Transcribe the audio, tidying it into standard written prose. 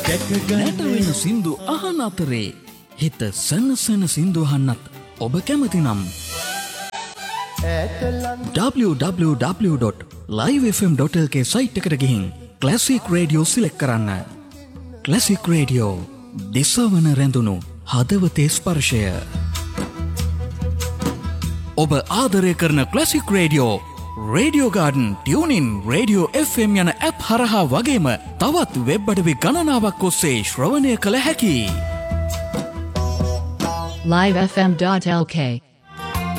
නැට වෙන සින්දු අහන අතරේ හිත සනසන සින්දු අහන්නත් ඔබ කැමති නම් www.livefm.lk සයිට් එකට ගිහින් ක්ලාසික් රේඩියෝ සිලෙක්ට් කරන්න. ක්ලාසික් රේඩියෝ දිසවන රැඳුණු හදවතේ ස්පර්ශය. ඔබ ආදරය කරන classic radio radio garden tuning radio FM යන ඇප් හරහා වගේම තවත් වෙබ් අඩවි ගණනාවක් ඔස්සේ ශ්‍රවණය කළ හැකි. livefm.lk